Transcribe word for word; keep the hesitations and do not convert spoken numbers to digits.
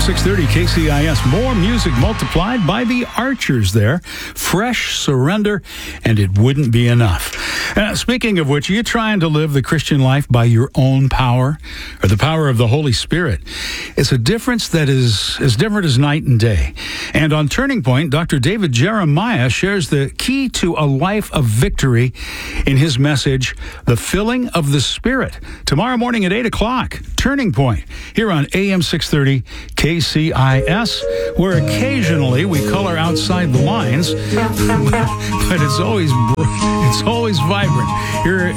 six thirty K C I S. More music multiplied by the Archers there. Fresh Surrender, and it wouldn't be enough. Uh, speaking of which, are you trying to live the Christian life by your own power or the power of the Holy Spirit? It's a difference that is as different as night and day. And on Turning Point, Doctor David Jeremiah shares the key to a life of victory in his message, The Filling of the Spirit. Tomorrow morning at eight o'clock, Turning Point, here on A M six thirty K C I S, where occasionally we color outside the lines, but, but it's always it's always vibrant. Here